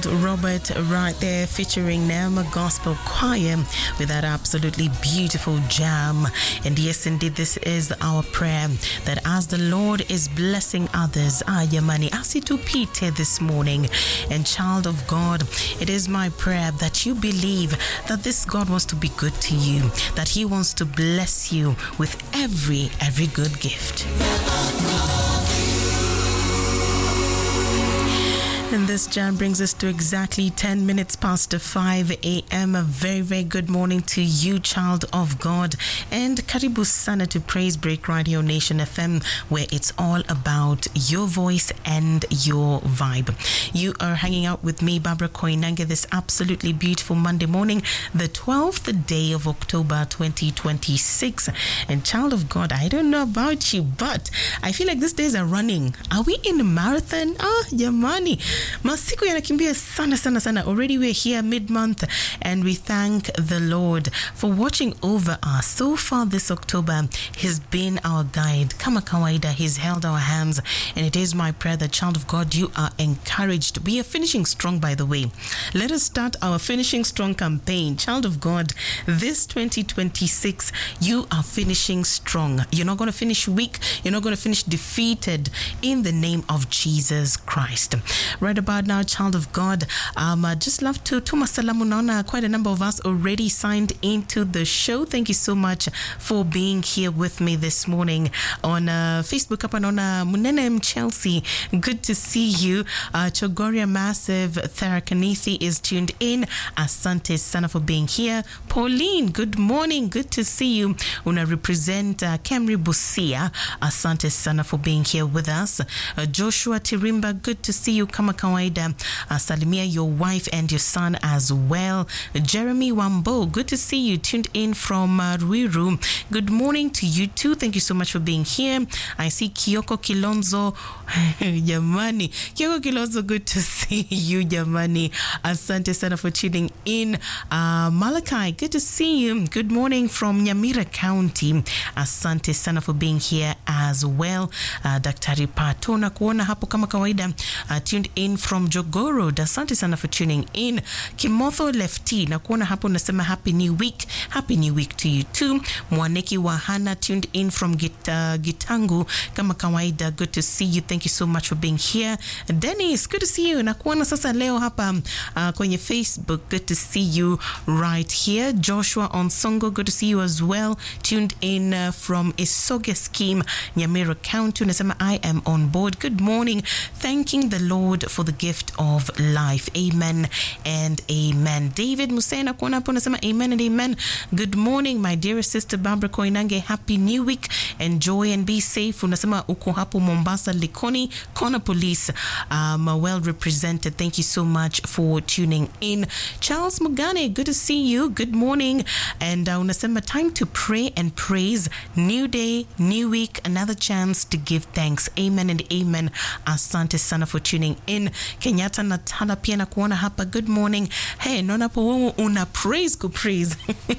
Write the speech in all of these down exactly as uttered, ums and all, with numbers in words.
Child Robert right there featuring Nema Gospel Choir with that absolutely beautiful jam. And yes, indeed, this is our prayer that as the Lord is blessing others, Ayamani Asitupite this morning. And child of God, it is my prayer that you believe that this God wants to be good to you, that He wants to bless you with every, every good gift. And this jam brings us to exactly ten minutes past five a.m. A very, very good morning to you, child of God. And Karibu Sana to Praise Break right here on Nation F M, where it's all about your voice and your vibe. You are hanging out with me, Barbara Koinange, this absolutely beautiful Monday morning, the twelfth day of October twenty twenty-six. And child of God, I don't know about you, but I feel like these days are running. Are we in a marathon? Ah, Yamani. Masiku yanakimbia sana sana sana. Already we're here mid-month, and we thank the Lord for watching over us. So far this October, He's been our guide. Kama kawaida, He's held our hands, and it is my prayer that, child of God, you are encouraged. We are finishing strong, by the way. Let us start our Finishing Strong campaign. Child of God, this twenty twenty-six, you are finishing strong. You're not going to finish weak. You're not going to finish defeated in the name of Jesus Christ. Right about now, child of God, um, I just love to tuma salamu. Naona quite a number of us already signed into the show. Thank you so much for being here with me this morning on uh, Facebook. Hapa naona Munene Chelsea, good to see you. Uh, Chogoria Massive Tharakanithi is tuned in. Asante sana for being here. Pauline, good morning, good to see you. Una represent uh, Camry Busia. Asante sana for being here with us. Uh, Joshua Tirimba, good to see you. Kama kawaida, uh, salimia your wife and your son as well. Jeremy Wambo, good to see you, tuned in from uh, Ruiru. Good morning to you too. Thank you so much for being here. I see Kyoko Kilonzo. Jamani, Kyoko Kilonzo, good to see you, Jamani. Asante sana for tuning in. Uh, Malachi, good to see you. Good morning from Nyamira County. Asante sana for being here as well. Uh, Daktari Pato na kuona hapo kama kawaida. Uh, tuned in from Jogoro. Asante sana for tuning in. Kimotho Lefty, na kuona hapo nasema happy new week. Happy new week to you too. Mwaneki Wahana, tuned in from Git, uh, Gitangu. Kama kawaida, good to see you. Thank you so much for being here. Dennis, good to see you. Na kuona sasa leo hapa uh, kwenye Facebook. Good to see you right here. Joshua Onsongo, good to see you as well. Tuned in uh, from Isoge Scheme, Nyamira County. Nasema I am on board. Good morning. Thanking the Lord for the gift of life. Amen and amen. David Musena kuona hapo nasema amen and amen. Good morning, my dearest sister Barbara Koinange. Happy new week. Enjoy and be safe. Unasema uko hapo Mombasa Likoni Kona Police, um, well represented. Thank you so much for tuning in. Charles Mugane, good to see you. Good morning. And uh, unasema time to pray and praise. New day, new week, another chance to give thanks. Amen and amen. Asante sana for tuning in. Kenyatta Natala pia na kuona hapa. Good morning. Hey, nona po una praise ku praise.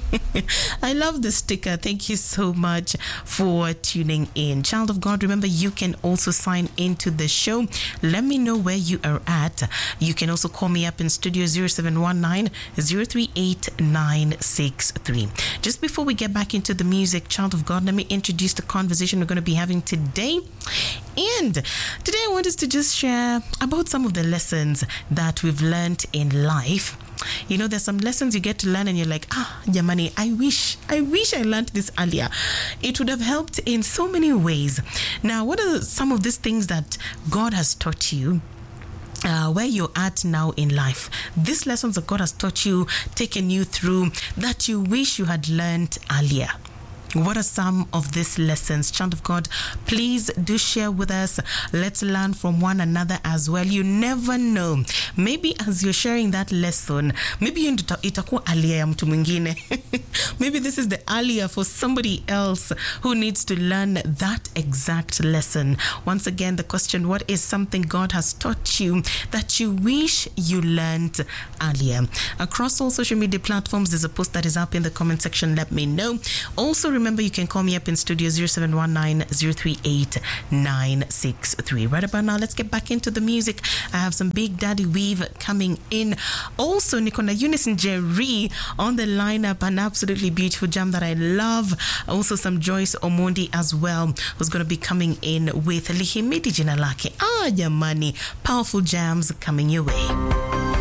I love the sticker. Thank you so much for tuning in. Child of God, remember you can also sign into the show. Let me know where you are at. You can also call me up in studio zero seven one nine, zero three eight, nine six three. Just before we get back into the music, child of God, let me introduce the conversation we're going to be having today. And today I want us to just share about some of the lessons that we've learned in life. You know, there's some lessons you get to learn and you're like, ah, Yamani, I wish, I wish I learned this earlier. It would have helped in so many ways. Now, what are some of these things that God has taught you? Uh, where you're at now in life, these lessons that God has taught you, taken you through, that you wish you had learned earlier. What are some of these lessons? Child of God, please do share with us. Let's learn from one another as well. You never know. Maybe as you're sharing that lesson, maybe itakuwa alia ya mtu mwingine. Maybe this is the earlier for somebody else who needs to learn that exact lesson. Once again, the question, what is something God has taught you that you wish you learned earlier? Across all social media platforms, there's a post that is up in the comment section. Let me know. Also, remember, you can call me up in studio zero seven one nine zero three eight nine six three. Right about now, let's get back into the music. I have some Big Daddy Weave coming in. Also, Nikona Unison Jerry on the lineup, an absolutely beautiful jam that I love. Also, some Joyce Omondi as well, who's going to be coming in with Lihimidi Jina Lake. Ah, jamani, powerful jams coming your way.